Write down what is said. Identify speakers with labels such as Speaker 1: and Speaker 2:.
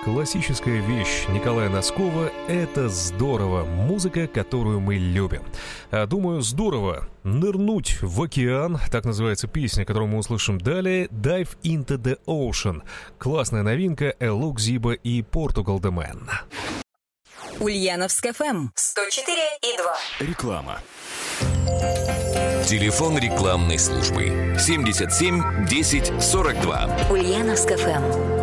Speaker 1: Классическая вещь Николая Носкова — это здорово. Музыка, которую мы любим. Думаю, здорово нырнуть в океан. Так называется песня, которую мы услышим далее. Dive into the Ocean. Классная новинка. Элок Зиба и Portugal The Man.
Speaker 2: Ульяновск ФМ 104,2.
Speaker 3: Реклама. Телефон рекламной службы 77 10 42.
Speaker 2: Ульяновск ФМ.